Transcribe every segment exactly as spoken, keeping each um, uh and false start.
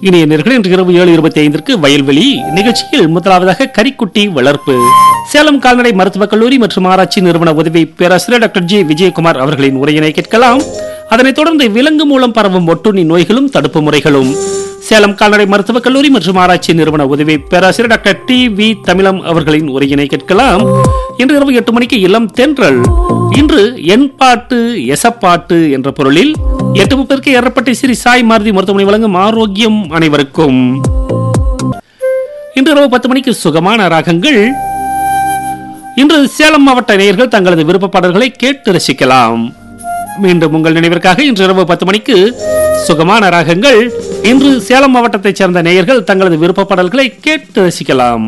இனிய நேயர்களே, இன்று இரவு ஏழு இருபத்தி ஐந்திற்கு வயல்வெளி நிகழ்ச்சியில் முதலாவதாக கரிக்குட்டி வளர்ப்பு சேலம் கால்நடை மருத்துவக் கல்லூரி மற்றும் ஆராய்ச்சி நிறுவன உதவி பேராசிரியர் டாக்டர் ஜி விஜயகுமார் அவர்களின் உரையினை கேட்கலாம். அதனைத் தொடர்ந்து விலங்கு மூலம் பரவும் ஒட்டுண்ணி நோய்களும் தடுப்பு முறைகளும் சேலம் கால்நடை மருத்துவக் கல்லூரி மற்றும் ஆராய்ச்சி நிறுவன உதவி பேராசிரியர் டாக்டர் டி வி தமிழம் அவர்களின் உரையினை கேட்கலாம். இன்று இரவு எட்டு மணிக்கு இளம் தென்றல். இன்று என் பாட்டு எசப்பாட்டு என்ற பொருளில் எட்டு முப்பதற்கு எரப்பட்டி ஸ்ரீ சாய் மாருதி மருத்துவமனை வழங்கும் ஆரோக்கியம் அனைவருக்கும். இன்று இரவு பத்து மணிக்கு சுகமான ராகங்கள். இன்று சேலம் மாவட்ட நேயர்கள் தங்களது விருப்ப பாடல்களை கேட்டு ரசிக்கலாம். மீண்டும் உங்கள் நினைவிற்காக இன்று இரவு பத்து மணிக்கு சுகமான ராகங்கள். இன்று சேலம் மாவட்டத்தைச் சேர்ந்த நேயர்கள் தங்களது விருப்ப பாடல்களை கேட்டு ரசிக்கலாம்.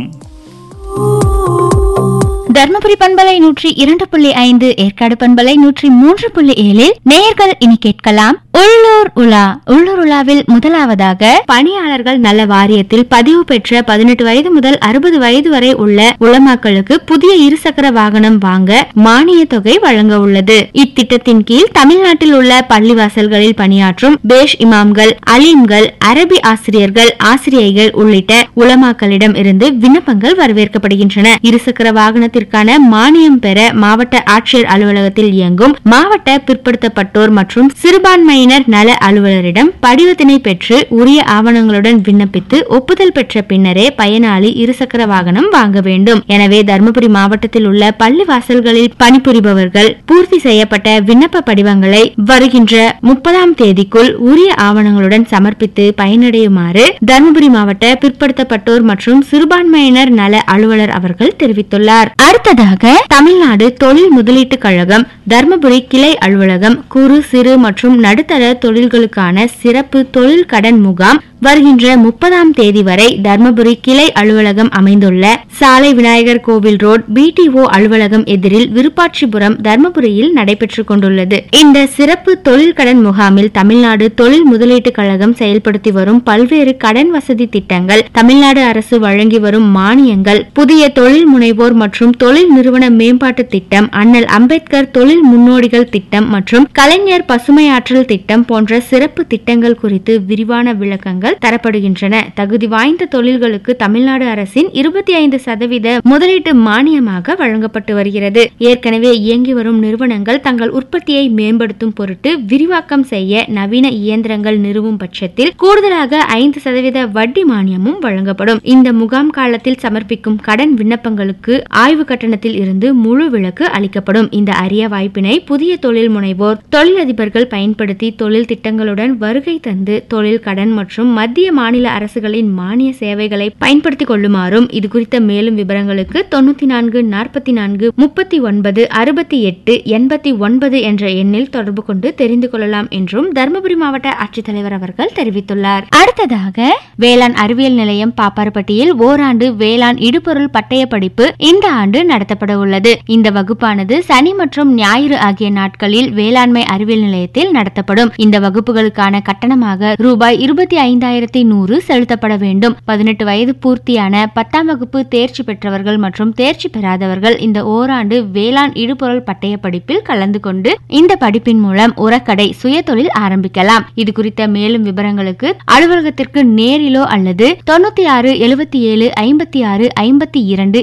தர்மபுரி பண்பலை நூற்றி இரண்டு புள்ளி ஐந்து, ஏற்காடு பண்பலை நூற்றி மூன்று புள்ளி ஏழில் நேயர்கள் இனி கேட்கலாம் உள்ளூர் உலா. உள்ளூர் உலாவில் முதலாவதாக பணியாளர்கள் நல வாரியத்தில் பதிவு பெற்ற பதினெட்டு வயது முதல் அறுபது வயது வரை உள்ள உலமாக்களுக்கு புதிய இருசக்கர வாகனம் வாங்க மானிய தொகை வழங்க உள்ளது. இத்திட்டத்தின் கீழ் தமிழ்நாட்டில் உள்ள பள்ளிவாசல்களில் பணியாற்றும் பேஷ் இமாம்கள், அலீம்கள், அரபி ஆசிரியர்கள், ஆசிரியைகள் உள்ளிட்ட உலமாக்களிடம் இருந்து விண்ணப்பங்கள் வரவேற்கப்படுகின்றன. இருசக்கர வாகனத்திற்கு மானியம் பெற மாவட்ட ஆட்சியர் அலுவலகத்தில் இயங்கும் மாவட்ட பிற்படுத்தப்பட்டோர் மற்றும் சிறுபான்மையினர் நல அலுவலரிடம் படிவத்தினை பெற்று உரிய ஆவணங்களுடன் விண்ணப்பித்து ஒப்புதல் பெற்ற பின்னரே பயனாளி இருசக்கர வாகனம் வாங்க வேண்டும். எனவே தர்மபுரி மாவட்டத்தில் உள்ள பள்ளி வாசல்களில் பணிபுரிபவர்கள் பூர்த்தி செய்யப்பட்ட விண்ணப்ப படிவங்களை வருகின்ற முப்பதாம் தேதிக்குள் உரிய ஆவணங்களுடன் சமர்ப்பித்து பயனடையுமாறு தர்மபுரி மாவட்ட பிற்படுத்தப்பட்டோர் மற்றும் சிறுபான்மையினர் நல அலுவலர் அவர்கள் தெரிவித்துள்ளார். அடுத்ததாக தமிழ்நாடு தொழில் முதலீட்டு கழகம் தர்மபுரி கிளை அலுவலகம் குறு சிறு மற்றும் நடுத்தர தொழில்களுக்கான சிறப்பு தொழில் கடன் முகாம் வருகின்ற முப்பதாம் தேதி வரை தர்மபுரி கிளை அலுவலகம் அமைந்துள்ள சாலை விநாயகர் கோவில் ரோட் பிடிஓ அலுவலகம் எதிரில் விருப்பாட்சிபுரம் தர்மபுரியில் நடைபெற்றுக் கொண்டுள்ளது. இந்த சிறப்பு தொழில் கடன் முகாமில் தமிழ்நாடு தொழில் முதலீட்டு கழகம் செயல்படுத்தி வரும் பல்வேறு கடன் வசதி திட்டங்கள், தமிழ்நாடு அரசு வழங்கி வரும் மானியங்கள், புதிய தொழில் முனைவோர் மற்றும் தொழில் நிறுவன மேம்பாட்டு திட்டம், அண்ணல் அம்பேத்கர் தொழில் முன்னோடிகள் திட்டம் மற்றும் கலைஞர் பசுமையாற்றல் திட்டம் போன்ற சிறப்பு திட்டங்கள் குறித்து விரிவான விளக்கங்கள் தரப்படுகின்றன. தகுதி வாய்ந்த தொழில்களுக்கு தமிழ்நாடு அரசின் இருபத்தி ஐந்து சதவீத முதலீட்டு மானியமாக வழங்கப்பட்டு வருகிறது. ஏற்கனவே இயங்கி வரும் நிறுவனங்கள் தங்கள் உற்பத்தியை மேம்படுத்தும் பொருட்டு விரிவாக்கம் செய்ய நவீன இயந்திரங்கள் நிறுவும் பட்சத்தில் கூடுதலாக ஐந்து சதவீத வட்டி மானியமும் வழங்கப்படும். இந்த முகாம் காலத்தில் சமர்ப்பிக்கும் கடன் விண்ணப்பங்களுக்கு ஆய்வு கட்டணத்தில் இருந்து முழு விலக்கு அளிக்கப்படும். இந்த அரிய வாய்ப்பினை புதிய தொழில் முனைவோர், தொழிலதிபர்கள் பயன்படுத்தி தொழில் திட்டங்களுடன் வருகை தந்து தொழில் கடன் மற்றும் மத்திய மாநில அரசுகளின் மானிய சேவைகளை பயன்படுத்திக் கொள்ளுமாறும், இது குறித்த மேலும் விவரங்களுக்கு தொண்ணூத்தி நான்கு நாற்பத்தி நான்கு முப்பத்தி ஒன்பது அறுபத்தி எட்டு எண்பத்தி ஒன்பது என்ற எண்ணில் தொடர்பு கொண்டு தெரிந்து கொள்ளலாம் என்றும் தர்மபுரி மாவட்ட ஆட்சித்தலைவர் அவர்கள் தெரிவித்துள்ளார். அடுத்ததாக வேளாண் அறிவியல் நிலையம் பாப்பாரப்பட்டியில் ஓராண்டு வேளாண் இடுபொருள் பட்டய படிப்பு இந்த ஆண்டு நடத்தப்பட உள்ளது. இந்த வகுப்பானது சனி மற்றும் ஞாயிறு ஆகிய நாட்களில் வேளாண்மை அறிவியல் நிலையத்தில் நடத்தப்படும். இந்த வகுப்புகளுக்கான கட்டணமாக ரூபாய் இருபத்தி ஐந்தாயிரத்தி நூறு செலுத்தப்பட வேண்டும். பதினெட்டு வயது பூர்த்தியான பத்தாம் வகுப்பு தேர்ச்சி பெற்றவர்கள் மற்றும் தேர்ச்சி பெறாதவர்கள் இந்த ஓராண்டு வேளாண் இடுபொருள் பட்டய படிப்பில் கலந்து கொண்டு இந்த படிப்பின் மூலம் உரக்கடை சுய தொழில் ஆரம்பிக்கலாம். இது குறித்த மேலும் விவரங்களுக்கு அலுவலகத்திற்கு நேரிலோ அல்லது தொண்ணூத்தி ஆறு எழுபத்தி ஏழு ஐம்பத்தி ஆறு ஐம்பத்தி இரண்டு